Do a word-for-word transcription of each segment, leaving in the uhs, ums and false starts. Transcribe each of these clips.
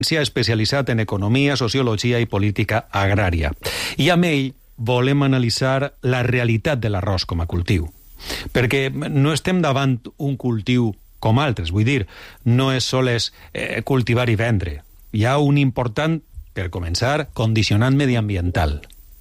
s'ha especialitzat en economia, sociologia i política agrària. I amb ell volem analitzar la realitat de l'arròs com a cultiu. Perquè no estem davant un cultiu com altres, vull dir, no és sols eh, cultivar i vendre. Hi ha un important, per començar, condicionant mediambiental.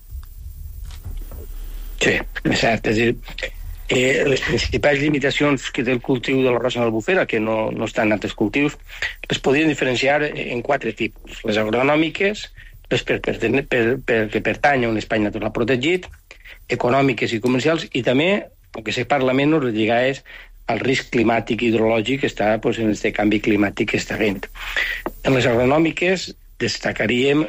Sí, és cert. És a dir, eh, les principals limitacions que té el cultiu de l'arròs en albufera, que no, no estan en altres cultius, les podríem diferenciar en quatre tipus. Les agronòmiques, les per, per, per, per, que pertany a un espai natural protegit, econòmiques i comercials, i també, el que se parla menys, les lligades al risc climàtic i hidrològic que està pues, en aquest canvi climàtic que està havent. En les agronòmiques destacaríem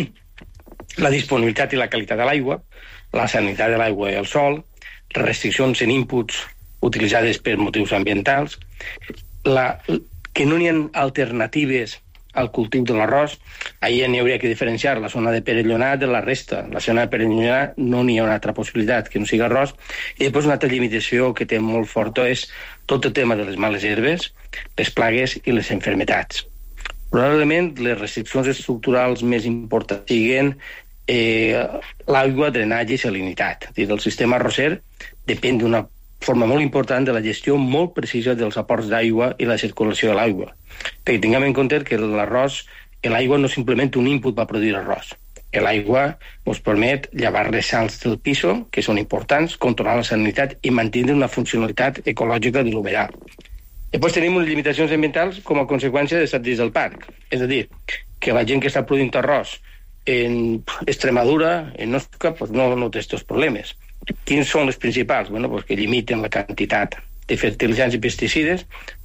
la disponibilitat i la qualitat de l'aigua, la sanitat de l'aigua i el sol, restriccions en inputs utilitzades per motius ambientals, la, que no n'hi ha alternatives al cultiu de l'arròs. Ahir n'hi hauria que diferenciar la zona de Perellonat de la resta. La zona de Perellonat no n'hi ha una altra possibilitat que no sigui arròs. I després una altra limitació que té molt forta és tot el tema de les males herbes, les plagues i les enfermetats. Probablement les restriccions estructurals més importants siguin eh, l'aigua, drenatge i salinitat. És a dir, el sistema arrosser depèn d'una forma molt important de la gestió molt precisa dels aports d'aigua i la circulació de l'aigua. Perquè tinguem en compte que l'arròs, l'aigua no és simplement un input per produir arròs. L'aigua ens permet llevar les sals del piso, que són importants, controlar la salinitat i mantenir una funcionalitat ecològica de l'humeral. Després tenim unes limitacions ambientals com a conseqüència d'estar dins del parc. És a dir, que la gent que està produint arròs en Extremadura, en Osca, pues no, no té aquests problemes. Quins són les principals? Bueno, pues que limiten la quantitat de fertilitzants i pesticides,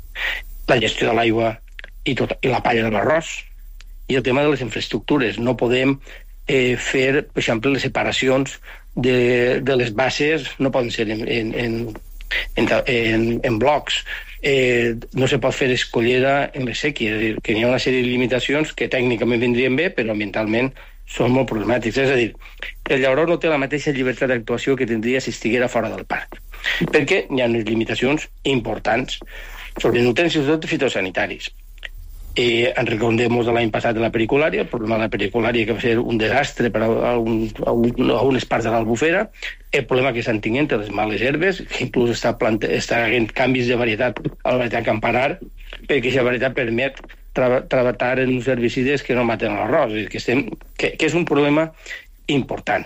la gestió de l'aigua i, tot, i la palla de l'arròs, i el tema de les infraestructures. No podem eh, fer, per exemple, les separacions de, de les bases, no poden ser en, en, en, en, en, en blocs. Eh, no se pot fer escollera en les sèquies, és a dir, que hi ha una sèrie de limitacions que tècnicament vindrien bé, però ambientalment són molt problemàtics. És a dir, el llauró no té la mateixa llibertat d'actuació que tindria si estiguera fora del parc, perquè hi ha unes limitacions importants sobre nutrients i sobretot fitosanitaris. Eh, en recordem de l'any passat de la periculària, el problema de la periculària que va ser un desastre per a, un, a, un, a unes parts de l'Albufera, el problema que estan tinguent de les males herbes, que inclús està, plante, està havent canvis de varietat a la varietat campanar, perquè aquesta varietat permet tra treballar en uns herbicides que no maten l'arròs, que, estem, que, que és un problema important.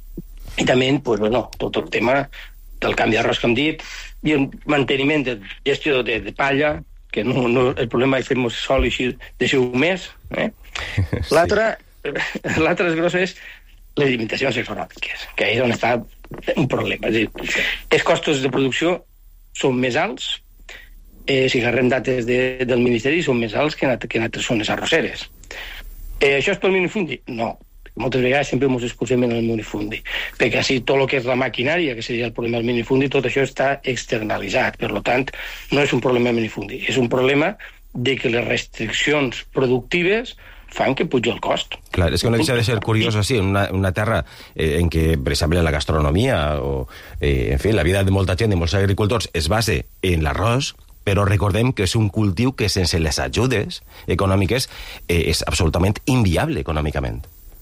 I també, pues, bueno, tot el tema del canvi d'arròs que hem dit, i el manteniment de gestió de, de palla, que no, no, el problema és fer-nos sol i així deixeu més. Eh? L'altre sí. L'altre gros és les limitacions econòmiques, que és on està un problema. És a dir, els costos de producció són més alts, eh, si agarrem dates de, del Ministeri, són més alts que en, que en altres zones arrosseres. Eh, això és pel minifundi? No. Moltes vegades sempre ens excusem en el minifundi, perquè així tot el que és la maquinària, que seria el problema del minifundi, tot això està externalitzat. Per tant, no és un problema del minifundi, és un problema de que les restriccions productives fan que pugi el cost. Clar, és que no deixa de ser curiós així, en una, una terra eh, en què, per exemple, la gastronomia o, eh, en fi, la vida de molta gent, de molts agricultors, es base en l'arròs, però recordem que és un cultiu que sense les ajudes econòmiques eh, és absolutament inviable econòmicament.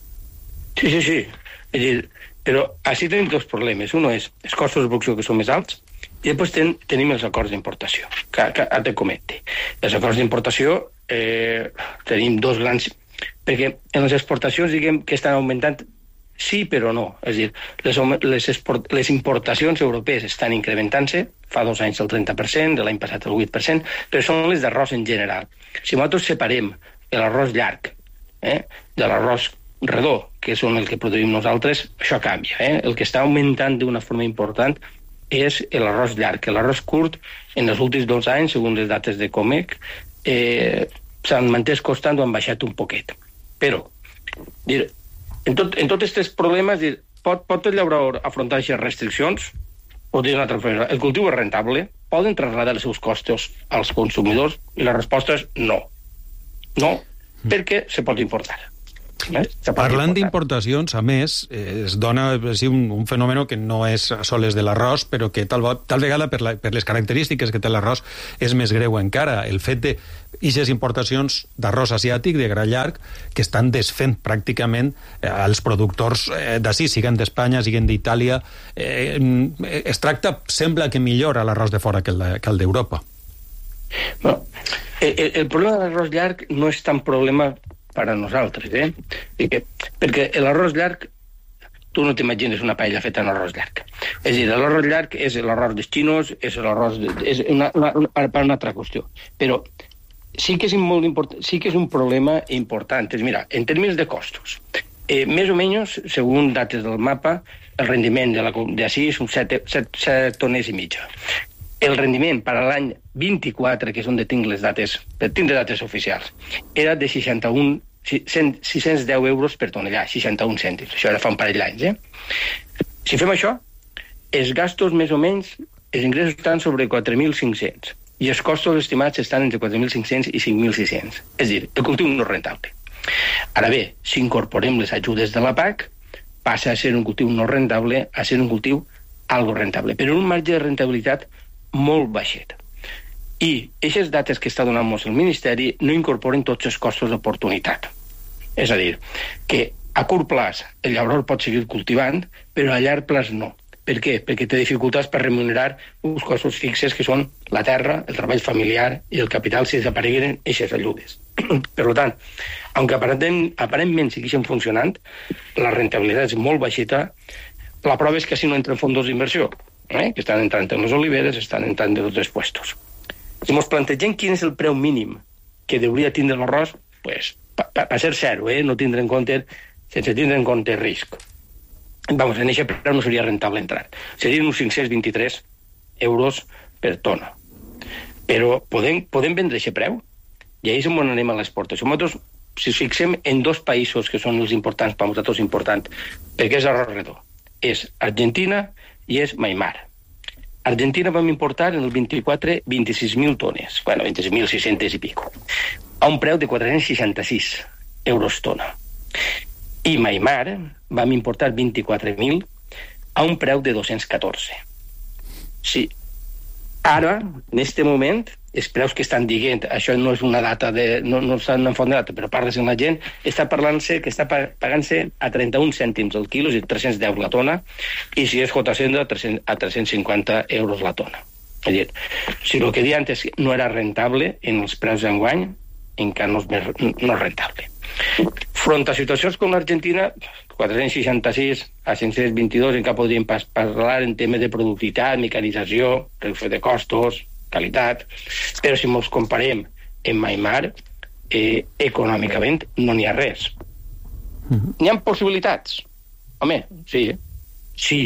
Sí, sí, sí. És dir, però així tenim dos problemes. Un és els costos de producció que són més alts i després ten, tenim els acords d'importació, que, que ara te comenti. Els acords d'importació eh, tenim dos grans... Perquè en les exportacions diguem que estan augmentant sí, però no. És dir, les, les, export, les importacions europees estan incrementant-se, fa dos anys el trenta per cent, de l'any passat el vuit per cent, però són les d'arròs en general. Si nosaltres separem l'arròs llarg eh, de l'arròs redó, que són el que produïm nosaltres, això canvia. Eh? El que està augmentant d'una forma important és l'arròs llarg. L'arròs curt, en els últims dos anys, segons les dates de Comec, eh, s'han mantès costant o han baixat un poquet. Però, dir, en, tot, en tots aquests problemes, dir, pot, pot el llaurador afrontar aquestes restriccions? O dir una altra forma, el cultiu és rentable? Poden traslladar els seus costos als consumidors? I la resposta és no. No, perquè se pot importar. Parlant d'importacions, a més, es dona sí, un, un fenomen que no és sols de l'arròs, però que tal, tal vegada per, la, per les característiques que té l'arròs és més greu encara. El fet de aquestes importacions d'arròs asiàtic, de gra llarg, que estan desfent pràcticament eh, als productors eh, d'ací, siguen d'Espanya, siguen d'Itàlia. Eh, es tracta, sembla que millor a l'arròs de fora que el, de, que el d'Europa. Bueno, el, el problema de l'arròs llarg no és tan problema per a nosaltres, eh? Perquè, perquè l'arròs llarg, tu no t'imagines una paella feta en arròs llarg. És a dir, l'arròs llarg és l'arròs dels xinos, és l'arròs... De, és una, una, una, per una altra qüestió. Però sí que és, molt import, sí que és un problema important. És, mira, en termes de costos, eh, més o menys, segons dates del mapa, el rendiment de la, d'ací és un set tones i mitja. El rendiment per a l'any vint-i-quatre, que és on tinc les dates, per tindre dates oficials, era de seixanta-un, sis-cents deu euros per tonellar, seixanta-un cèntims. Això era fa un parell d'anys, eh? Si fem això, els gastos més o menys, els ingressos estan sobre quatre mil cinc-cents i els costos estimats estan entre quatre mil cinc-cents i cinc mil sis-cents. És a dir, el cultiu no és rentable. Ara bé, si incorporem les ajudes de la P A C, passa a ser un cultiu no rentable a ser un cultiu algo rentable, però un marge de rentabilitat molt baixet. I aquestes dates que està donant-nos el Ministeri no incorporen tots els costos d'oportunitat. És a dir, que a curt plaç el llaurador pot seguir cultivant, però a llarg plaç no. Per què? Perquè té dificultats per remunerar uns costos fixes que són la terra, el treball familiar i el capital si desaparegueren aquestes ajudes. Per tant, aunque aparentment, aparentment segueixen funcionant, la rentabilitat és molt baixeta. La prova és que si no entren fondos d'inversió, eh? que estan entrant en les oliveres, estan entrant de tots els puestos. Si ens plantegem quin és el preu mínim que hauria tindre l'arròs, pues, pa, pa, pa ser zero, eh? no tindre en compte, sense tindre en compte risc. Vamos, en aquest preu no seria rentable entrar. Serien uns cinc-cents vint-i-tres euros per tona. Però podem, podem vendre aquest preu? I ahir és on anem a l'exportació. Nosaltres, si ens fixem en dos països que són els importants, per nosaltres importants, perquè és arròs redó, és Argentina i és Myanmar. Argentina vam importar en el vint-i-quatre vint-i-sis mil tones, bueno, vint-i-sis mil sis-cents i pico, a un preu de quatre-cents seixanta-sis euros tona. I Myanmar vam importar vint-i-quatre mil a un preu de dos-cents catorze. Sí. Ara, en aquest moment, els preus que estan dient, això no és una data, de, no, no estan en font de data, però parles amb la gent, està parlant-se que està pagant-se a trenta-un cèntims el quilo, és a dir, tres-cents deu la tona, i si és J Senda, a tres-cents cinquanta euros la tona. És a dir, si el que deia antes no era rentable en els preus d'enguany, encara no és, no és rentable. Front a situacions com l'Argentina, quatre-cents seixanta-sis a cinc-cents vint-i-dos, encara podríem pas parlar en temes de productivitat, mecanització, reducció de costos, qualitat, però si ens comparem en Myanmar, eh, econòmicament no n'hi ha res. Mm-hmm. N'hi ha possibilitats? Home, sí, eh? Sí.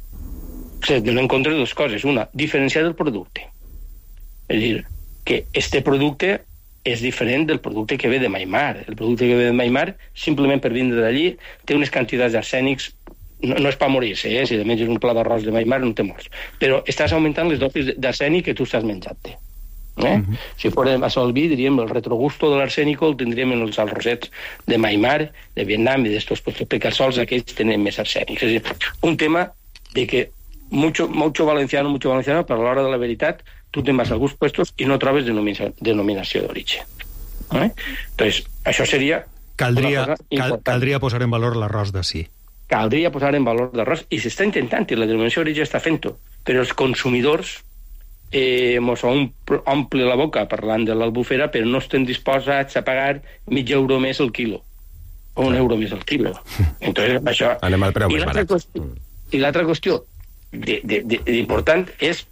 Se donen en compte dues coses. Una, diferenciar el producte. És a dir, que este producte és diferent del producte que ve de Myanmar. El producte que ve de Myanmar, simplement per vindre d'allí, té unes quantitats d'arsènics, no, no és per morir-se, eh? Si de menys un pla d'arròs de Myanmar no te mors, però estàs augmentant les dosis d'arsènic que tu estàs menjant-te. Eh? Uh-huh. Si fórem a Solví, diríem, el retrogusto de l'arsènico el tindríem en els arrosets de Myanmar, de Vietnam i d'estos puestos, perquè els sols aquells tenen més arsènic. És a dir, un tema de que mucho, mucho valenciano, mucho valenciano, però a l'hora de la veritat tu te'n vas a alguns puestos i no trobes denomina, denominació d'origen. Eh? Entonces, això seria... Caldria, cal, caldria posar en valor l'arròs d'ací. Caldria posar en valor l'arròs, i s'està intentant, i la denominació d'origen està fent-ho, però els consumidors eh, mos omple la boca parlant de l'Albufera, però no estem disposats a pagar mig euro més el quilo, o un euro més el quilo. Entonces, això... Anem al preu I més barat. Qüestió, I l'altra qüestió de, de, de, de important és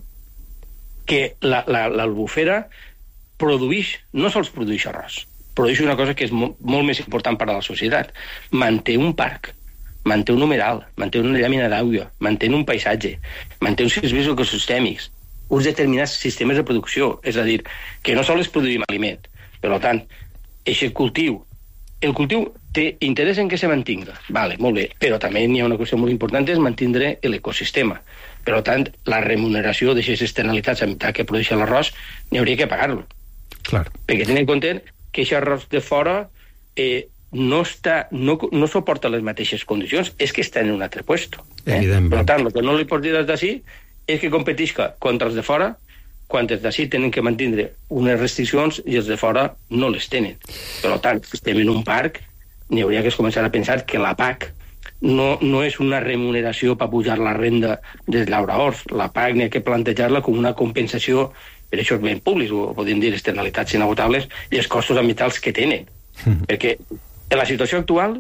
que l'Albufera produeix, no sols produeix arròs, produeix una cosa que és molt, molt més important per a la societat. Manté un parc, manté un numeral, manté una llàmina d'aigua, manté un paisatge, manté uns serveis ecosistèmics, uns determinats sistemes de producció. És a dir, que no sols produïm aliment. Per tant, aquest cultiu, el cultiu té interès en que se mantinga, vale, molt bé, però també n'hi ha una qüestió molt important, és mantindre l'ecosistema. Per tant, la remuneració d'aquestes externalitats a meitat que produeix l'arròs, n'hi hauria que pagar-lo. Clar. Perquè tenint en compte que aquest arròs de fora, eh, no, està, no, no suporta les mateixes condicions, és que està en un altre puesto. Eh? Evidentment. Per tant, el que no li pots dir des d'ací és que competisca contra els de fora, quan els d'ací tenen que mantenir unes restriccions i els de fora no les tenen. Per tant, si estem en un parc, n'hi hauria que començar a pensar que la P A C no, no és una remuneració per pujar la renda dels llauraors. La P A C n'hi ha que plantejar-la com una compensació per això els béns públics, o podem dir externalitats inagotables, i els costos ambientals que tenen. Mm. Perquè en la situació actual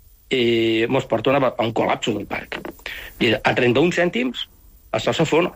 eh, ens porta una, a un col·lapse del parc. I a trenta-un cèntims això s'afona.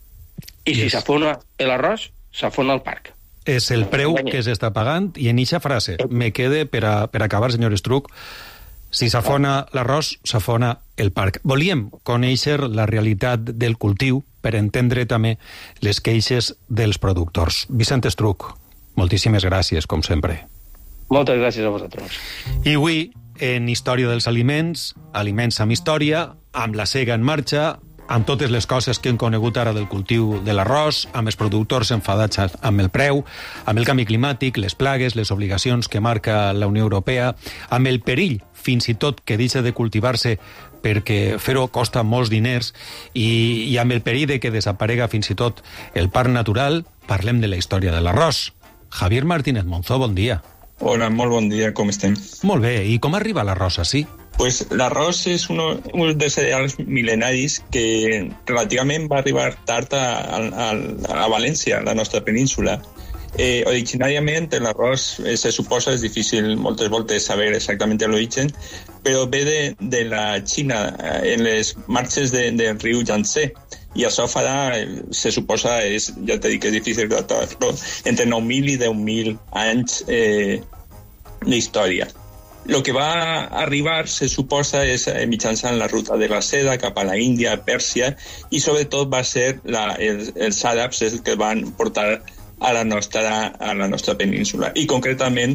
I si yes. s'afona l'arròs, s'afona el parc. És el preu que s'està pagant, i en eixa frase me quede per, a, per acabar, senyor Estruch, si s'afona l'arròs, s'afona el parc. Volíem conèixer la realitat del cultiu per entendre també les queixes dels productors. Vicent Estruch, moltíssimes gràcies, com sempre. Moltes gràcies a vosaltres. I avui, en Història dels Aliments, Aliments amb Història, amb la sega en marxa, amb totes les coses que hem conegut ara del cultiu de l'arròs, amb els productors enfadats amb el preu, amb el canvi climàtic, les plagues, les obligacions que marca la Unió Europea, amb el perill, fins i tot, que deixa de cultivar-se perquè fer-ho costa molts diners, i, i amb el perill de que desaparega fins i tot el parc natural, parlem de la història de l'arròs. Javier Martínez Monzó, bon dia. Hola, molt bon dia, com estem? Molt bé, i com arriba l'arròs així? Pues l'arròs és uno, un dels cereals mil·lenaris que relativament va arribar tard a, a, a València, a la nostra península. Eh, originàriament l'arròs eh, se suposa, és difícil moltes voltes saber exactament l'origen, però ve de, de la Xina, eh, en les marxes de, del riu Yangtze, i això farà, se suposa, és, ja t'he dit que és difícil datar-lo, entre nou mil i deu mil anys eh, d'història. El que va arribar, se suposa, és eh, mitjançant la ruta de la seda cap a la Índia, Pèrsia, i sobretot va ser la, els, els àrabs els que van portar a la nostra, a la nostra península, i concretament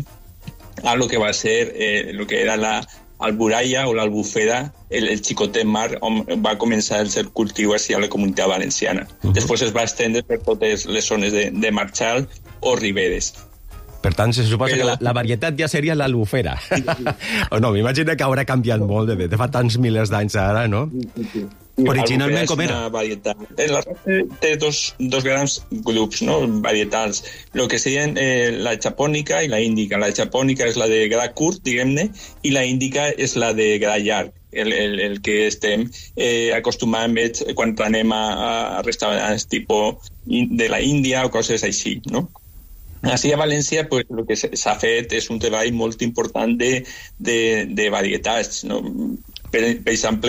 a lo que va ser eh, lo que era la alburalla o l'albufera, el, el xicotet mar, on va començar el seu cultiu a la comunitat valenciana. Uh-huh. Després es va estendre per totes les zones de, de Marchal o Riberes. Per tant, se suposa Però... que la, la varietat ja seria l'albufera. O no, m'imagino que haurà canviat molt de, de fa tants milers d'anys ara, no? Originalment com era? L'arròs té dos, dos grans grups, no? Varietals. El que serien eh, la japònica i la índica. La japònica és la de gra curt, diguem-ne, i la índica és la de gra llarg. El, el, el que estem eh, acostumant veig quan anem a, a restaurants tipus de la Índia o coses així, no? Així a València, pues, el que s'ha fet és un treball molt important de, de, de varietats, no? Per, per exemple,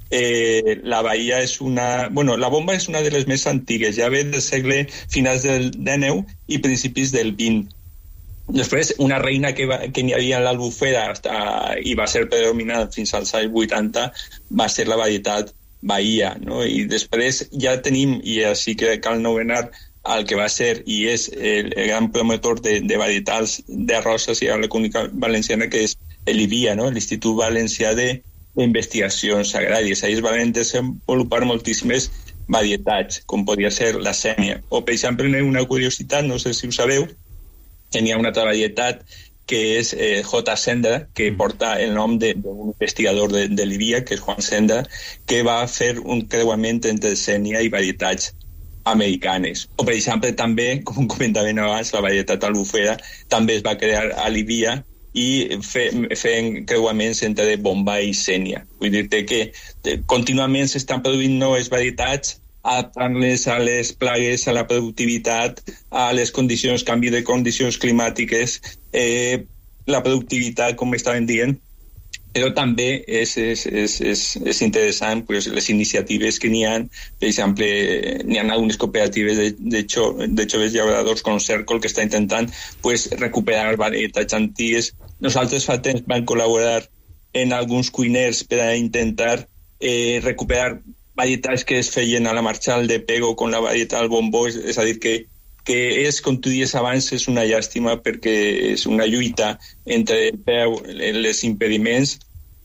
eh, la bahia és una... Bueno, la bomba és una de les més antigues, ja ve del segle finals del dinou i principis del vint. Després, una reina que, va, que n'hi havia a l'Albufera hasta, i va ser predominant fins als anys vuitanta, va ser la varietat bahia, no? I després ja tenim, i així que cal novenar, el que va ser i és el, el gran promotor de, de varietals d'arròs a la comunitat valenciana, que és l'I V I A, no? l'Institut Valencià d'Investigacions Agràries. Ahí es van desenvolupar moltíssimes varietats, com podria ser la sèmia. O, per exemple, una curiositat, no sé si ho sabeu, que n'hi ha una altra varietat que és eh, J. Sendra, que porta el nom d'un investigador de, de l'I V I A, que és Juan Sendra, que va fer un creuament entre sèmia i varietats americanes. O, per exemple, també, com comentaven abans, la varietat albufera també es va crear a l'I V I A i fe, fent creuaments entre bomba i sènia. Vull dir-te que contínuament s'estan produint noves varietats, adaptant-les a les plagues, a la productivitat, a les condicions, canvi de condicions climàtiques, eh, la productivitat, com estaven dient, però també és, és, és, és, és interessant pues, les iniciatives que n'hi ha. Per exemple, n'hi ha algunes cooperatives de, de, xo, de joves llauradors com Cèrcol que està intentant pues, recuperar varietats antigues. Nosaltres fa temps vam col·laborar en alguns cuiners per a intentar eh, recuperar varietats que es feien a la Marchal de Pego con la varietat Bombó, és, és a dir, que que és, com tu dies abans, és una llàstima perquè és una lluita entre el peu, les impediments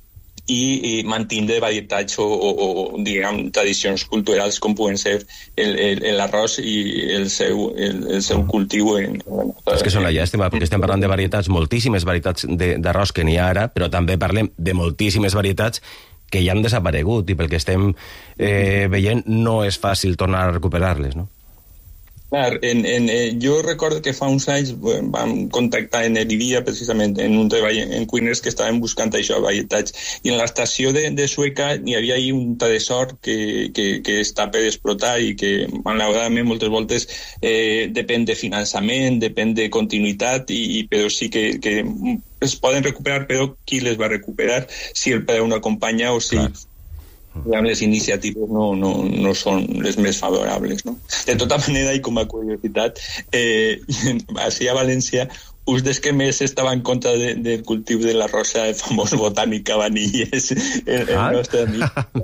i, i mantindre varietats o, o, o diguem, tradicions culturals com poden ser l'arròs i el seu, el, el seu cultiu. En, en, és que són la llàstima, perquè estem parlant de varietats, moltíssimes varietats d'arròs que n'hi ha ara, però també parlem de moltíssimes varietats que ja han desaparegut i pel que estem eh, veient no és fàcil tornar a recuperar-les, no? Clar, en, en, eh, jo recordo que fa uns anys bueno, vam contactar en Elidia, precisament, en un treball en cuiners que estaven buscant això, varietats. I en l'estació de, de Sueca hi havia ahí un tresor que, que, que està per explotar i que, malauradament, moltes voltes eh, depèn de finançament, depèn de continuïtat, i, i però sí que, que es poden recuperar, però qui les va recuperar? Si el preu no acompanya o si... Clar. Les iniciatives no, no, no són les més favorables, no? De tota manera, i com a curiositat, eh, així a València, uns dels que més estava en contra de, del cultiu de la rosa, el famós botànic Cabanilles, el, el nostre amic.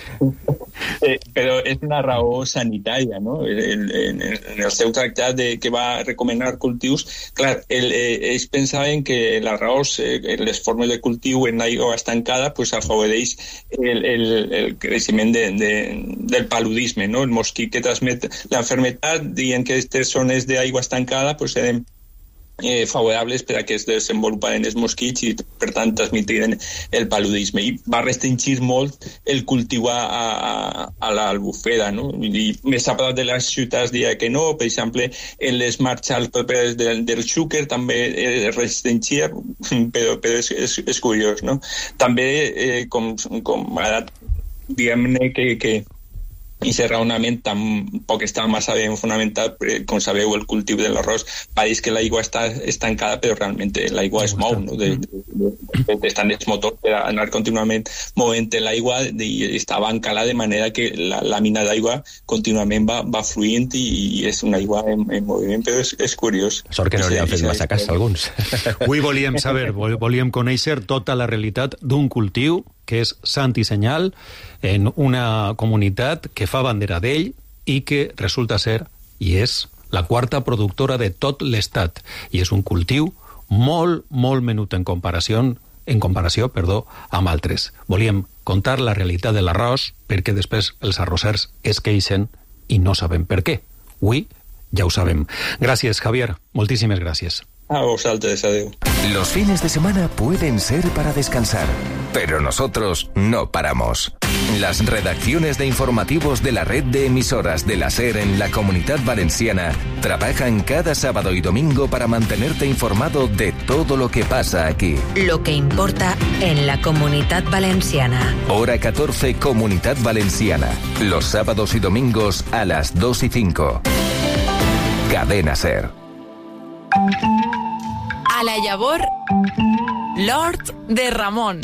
eh, però és una raó sanitària, no? El, el, en el seu tractat de, que va recomanar cultius, clar, el, eh, ells pensaven que l'arròs, eh, les formes de cultiu en aigua estancada, pues, afavoreix el, el, el creixement de, de, del paludisme, no? El mosquit que transmet l'enfermetat, dient que aquestes zones d'aigua estancada pues, eren Eh, favorables per a que es desenvoluparen els mosquits i per tant transmitiren el paludisme, i va restringir molt el cultiu a, a, a l'Albufera, no? I més a prop de les ciutats diria que no, per exemple en les marxals properes del, del Xúquer també es restringia, però, però és, és, és curiós, no? També eh, com, com ara diguem-ne que, que i aquest raonament tampoc està massa ben fonamentat, com sabeu el cultiu de l'arròs pareix que l'aigua està estancada, però realment l'aigua es mou, no? de, de, de, estan els motors per anar contínuament movent l'aigua i està bancada de manera que la làmina d'aigua contínuament va, va fluint i, i és una aigua en, en moviment, però és, és curiós. Sort que no li han fet massa cas alguns. Avui volíem saber, volíem conèixer tota la realitat d'un cultiu que és sant i senyal en una comunitat que fa bandera d'ell i que resulta ser, i és, la quarta productora de tot l'estat. I és un cultiu molt, molt menut en comparació, en comparació perdó, amb altres. Volíem contar la realitat de l'arròs perquè després els arrossers es queixen i no sabem per què. Avui ja ho sabem. Gràcies, Javier. Moltíssimes gràcies. A vosotros, adiós. Los fines de semana pueden ser para descansar, pero nosotros no paramos. Las redacciones de informativos de la red de emisoras de la SER en la Comunidad Valenciana trabajan cada sábado y domingo para mantenerte informado de todo lo que pasa aquí. Lo que importa en la Comunidad Valenciana. Hora catorce, Comunidad Valenciana. Los sábados y domingos a las dos y cinco. Cadena SER. A la llavor, l'hort de Ramon.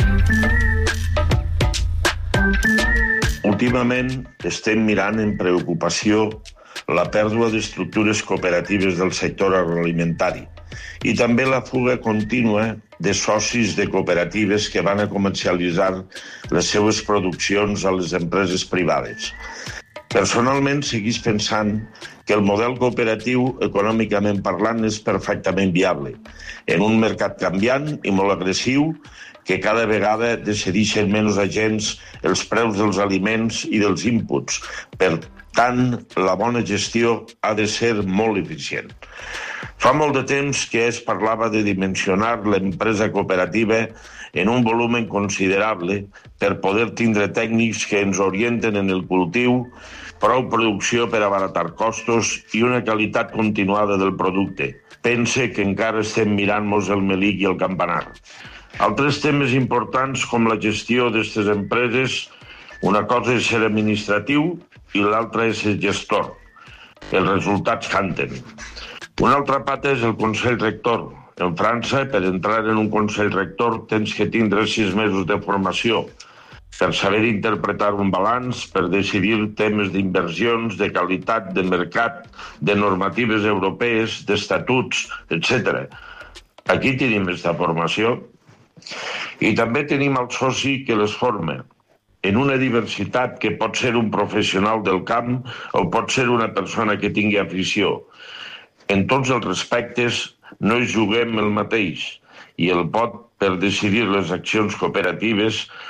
Últimament estem mirant en preocupació la pèrdua d'estructures cooperatives del sector agroalimentari i també la fuga contínua de socis de cooperatives que van a comercialitzar les seues produccions a les empreses privades. Personalment, seguís pensant que el model cooperatiu, econòmicament parlant, és perfectament viable. En un mercat canviant i molt agressiu, que cada vegada decideixen menys agents els preus dels aliments i dels inputs. Per tant, la bona gestió ha de ser molt eficient. Fa molt de temps que es parlava de dimensionar l'empresa cooperativa en un volumen considerable per poder tindre tècnics que ens orienten en el cultiu, prou producció per abaratar costos i una qualitat continuada del producte. Pense que encara estem mirant-nos el melic i el campanar. Altres temes importants com la gestió d'aquestes empreses, una cosa és ser administratiu i l'altra és ser gestor. Els resultats canten. Una altra pata és el Consell Rector. En França, per entrar en un Consell Rector tens que tindre sis mesos de formació per saber interpretar un balanç, per decidir temes d'inversions, de qualitat, de mercat, de normatives europees, d'estatuts, etcètera. Aquí tenim aquesta formació. I també tenim el soci que les forma, en una diversitat que pot ser un professional del camp o pot ser una persona que tingui afició. En tots els respectes no juguem el mateix i el vot per decidir les accions cooperatives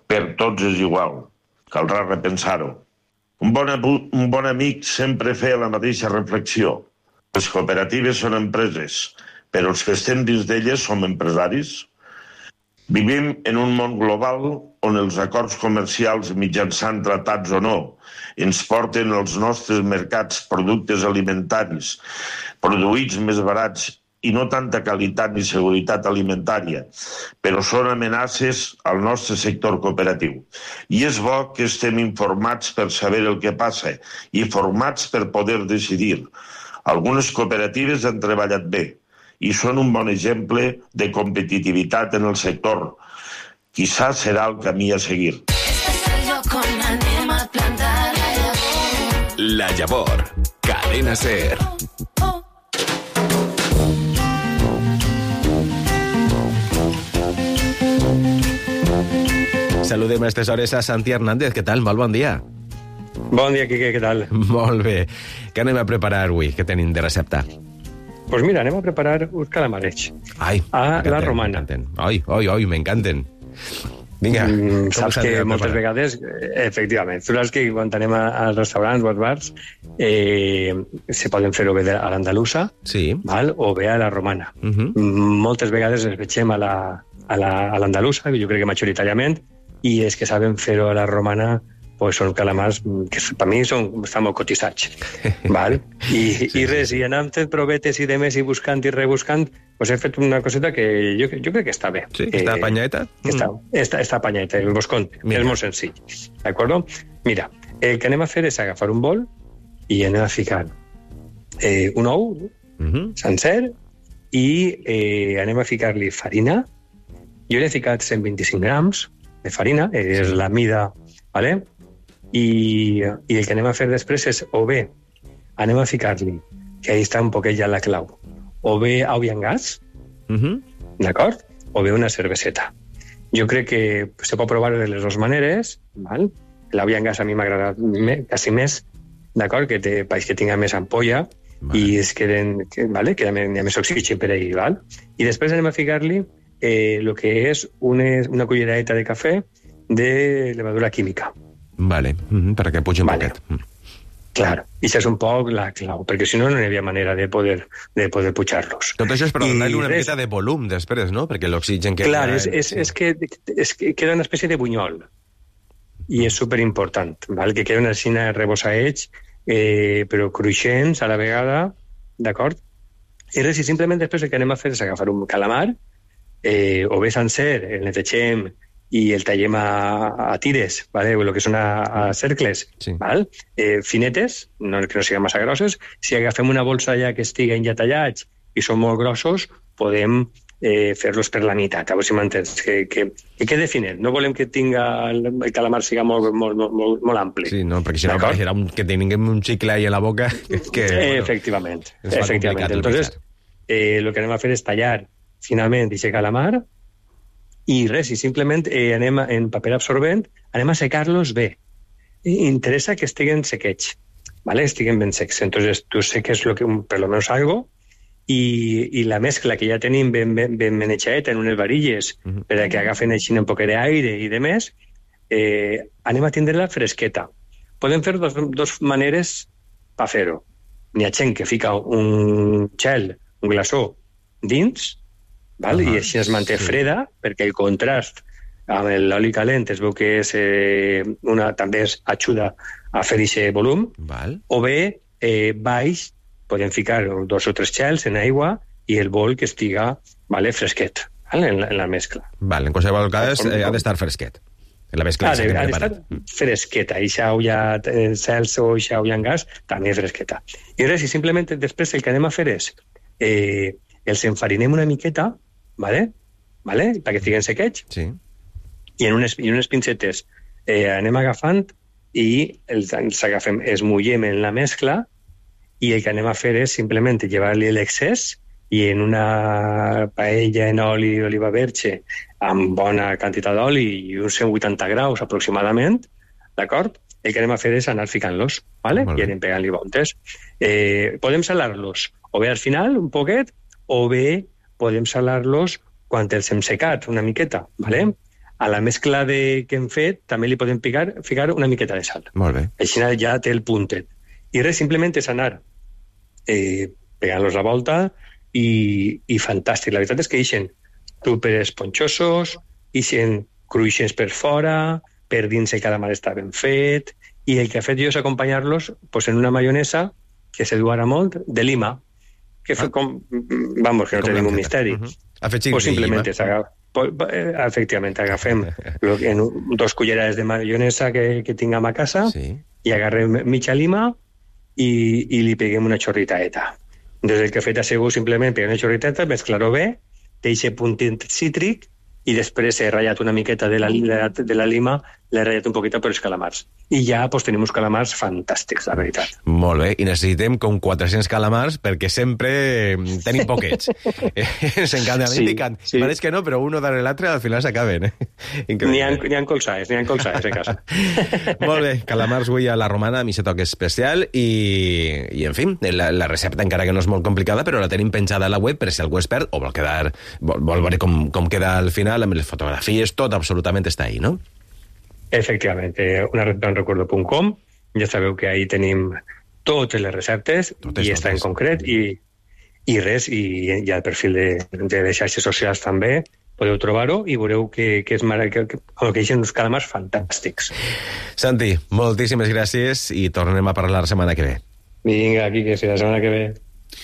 per tots és igual. Caldrà repensar-ho. Un bon, un bon amic sempre feia la mateixa reflexió. Les cooperatives són empreses, però els que estem dins d'elles som empresaris. Vivim en un món global on els acords comercials, mitjançant tratats o no, ens porten als nostres mercats productes alimentaris, produïts més barats i no tanta qualitat ni seguretat alimentària, però són amenaces al nostre sector cooperatiu. I és bo que estem informats per saber el que passa i formats per poder decidir. Algunes cooperatives han treballat bé i són un bon exemple de competitivitat en el sector. Quizá serà el camí a seguir. La Llavor, Cadena SER. Saludem a aquestes hores a Santi Hernández. Què tal? Molt bon dia. Bon dia, Quique, què tal? Molt bé. Què anem a preparar avui? Què tenim de recepta? Doncs pues mira, anem a preparar uns calamarets. Ai, a la romana. Ai, ai, ai, m'encanten. Vinga. Mm, saps que moltes vegades, efectivament, tu saps que quan anem als restaurants o als bars eh, se poden fer o bé a l'andalusa, sí, val, o bé a la romana. Uh -huh. Moltes vegades els veiem a la, a la, a l'andalusa, jo crec que majoritàriament, i és que saben fer-ho a la romana, pues són calamars que per mi són, estan molt cotitzats. Val? I, sí, i res, sí. I anant fent provetes i demés i buscant i rebuscant, pues he fet una coseta que jo, jo crec que està bé. Sí, que està eh, apanyeta? Està, està, està apanyeta, vos conto. És molt senzill. D'acord? Mira, el que anem a fer és agafar un bol i anem a ficar eh, un ou uh -huh. sencer i eh, anem a ficar-li farina. Jo l'he ficat cent vint-i-cinc grams de farina, és la mida, vale? I, i el que anem a fer després és, o bé, anem a ficar-li, que ahí està un poquet ja la clau, o bé au i en gas, uh -huh. d'acord? O bé una cerveseta. Jo crec que se pot provar de les dues maneres, val? L'au i en gas a mi m'agrada quasi més, d'acord? Que té, país que tinga més ampolla, vale. I es queden, que, vale? Que hi ha més oxigen per ahí, val? I després anem a ficar-li eh, el que és una, una culleradeta de cafè de levadura química. Vale, mm-hmm, perquè pugi un vale. poquet. Mm. Clar, i això és un poc la clau, perquè si no no hi havia manera de poder, de poder pujar-los. Tot això és per donar-li una res... miqueta de volum després, no? Perquè l'oxigen que... Clar, és, és, és, que, és que queda una espècie de bunyol, i és superimportant, val? Que queden així rebossaets, eh, però cruixents a la vegada, d'acord? I res, i simplement després el que anem a fer és agafar un calamar, eh, o bé sencer, el netegem i el tallem a, a tires, ¿vale? O el que són a, a cercles, sí. ¿Val? Eh, finetes, no, que no siguin massa grosses. Si agafem una bolsa ja que estiguen ja tallats i són molt grossos, podem eh, fer-los per la meitat, a veure si m'entens, que, que, que quede finet. No volem que tinga el, el calamar siga molt, molt, molt, molt ampli. Sí, no, perquè si no serà un, que tinguem un xicle ahí a la boca que... Eh, efectivament, bueno, efectivament. Entonces, eh, lo que anem a fer és tallar finalment aquest calamar i res, i simplement eh, anem a, en paper absorbent, anem a secar-los bé. I interessa que estiguen sequets, ¿vale? Estiguen ben secs. Entonces, tu seques lo que, per lo menos algo, i, i la mescla que ja tenim ben, ben, ben menejadeta en unes varilles, uh -huh. per a que agafen així un poc d'aire i de més, eh, anem a tindre-la fresqueta. Podem fer dos, dos maneres per fer-ho. N'hi ha gent que fica un gel, un glaçó, dins, val? Uh-huh. I així es manté sí. freda, perquè el contrast amb l'oli calent es veu que és, eh, una, també es ajuda a fer aquest volum. Val. O bé, eh, baix, podem ficar dos o tres gels en aigua i el bol que estiga, vale, fresquet, vale? En, la, en la mescla. Val, en qualsevol cas eh, ha d'estar fresquet. En la mescla ha d'estar fresqueta. I xau ja eh, cels o xau ja en gas, també fresqueta. I res, i simplement després el que anem a fer és eh, els enfarinem una miqueta, vale? Vale? Perquè estiguen sequets, sí. I en unes, i unes pincetes eh, anem agafant i els, els agafem, esmullem en la mescla i el que anem a fer és simplement llevar-li l'excés i en una paella en oli d'oliva verge amb bona quantitat d'oli i uns cent vuitanta graus aproximadament, d'acord? El que anem a fer és anar ficant-los, vale? I anem pegant-li voltes. Eh, podem salar-los o bé al final, un poquet, o bé podem salar-los quan els hem secat una miqueta, ¿vale? a la mescla de, que hem fet també li podem picar, ficar una miqueta de sal. Molt bé. Així ja té el puntet. I res, simplement és anar eh, pegant-los la volta i, i fantàstic. La veritat és que ixen super esponjosos, ixen cruixents per fora, per dins el calamar està ben fet, i el que ha fet jo és acompanyar-los pues, en una maionesa que se du ara molt, de lima, que ah. com, vamos, que no té ningú misteri. Uh -huh. Afegit pues simplement de lima. Efectivament, agafem lo, en dos cullerades de maionesa que, que tinguem a casa sí. i agarrem mitja lima i, i li peguem una xorritaeta. Des del que he fet a segur, simplement peguem una xorritaeta, mesclar-ho bé, té aquest puntet cítric i després he ratllat una miqueta de la, de, de la lima, l'he ratllat un poquet per els calamars. I ja pues, tenim uns calamars fantàstics, la veritat. Molt bé, i necessitem com quatre-cents calamars perquè sempre tenim poquets. Ens encanta, a mi sí, sí. Pareix que no, però uno darrere l'altre al final s'acaben. Eh? N'hi ha, ha colzades, n'hi ha colzades a casa. Molt bé, calamars avui a la romana, a mi se toca especial i, i en fi, la, la recepta encara que no és molt complicada, però la tenim penjada a la web per si algú es perd o vol quedar, vol, vol veure com, com queda al final amb les fotografies, tot absolutament està ahí, no? Efectivament, una recepta en recuerdo punt com, ja sabeu que ahí tenim totes les receptes, totes, i està totes. En concret, i, i res, i hi ha el perfil de, de les xarxes socials també, podeu trobar-ho i veureu que, que és mare, que, que, que hi ha uns calamars fantàstics. Santi, moltíssimes gràcies i tornem a parlar la setmana que ve. Vinga, aquí, que sigui la setmana que ve.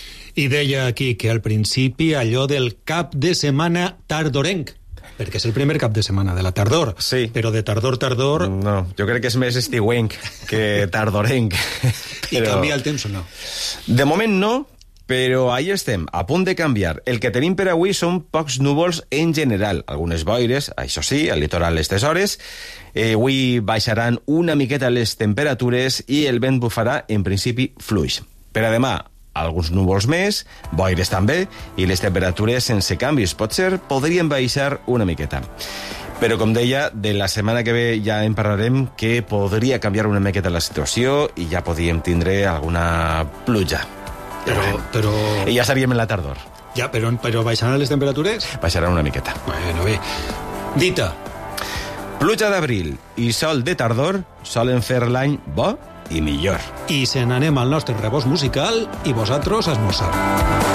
I deia aquí que al principi allò del cap de setmana tardorenc, perquè és el primer cap de setmana de la tardor, sí. Però de tardor, tardor... No, jo crec que és més estiuenc que tardorenc. I però... canvia el temps o no? De moment no, però ahí estem, a punt de canviar. El que tenim per avui són pocs núvols en general, algunes boires, això sí, al litoral a aquestes hores. Eh, avui baixaran una miqueta les temperatures i el vent bufarà, en principi, fluix. Per a demà, alguns núvols més, boires també, i les temperatures sense canvis. Potser podrien baixar una miqueta. Però, com deia, de la setmana que ve ja en parlarem que podria canviar una miqueta la situació i ja podríem tindre alguna pluja. Però, però... I ja seríem en la tardor. Ja, però, però baixaran les temperatures? Baixaran una miqueta. Bueno, bé. Dita. Pluja d'abril i sol de tardor solen fer l'any bo i millor. I se n'anem al nostre rebost musical i vosaltres a esmorzar.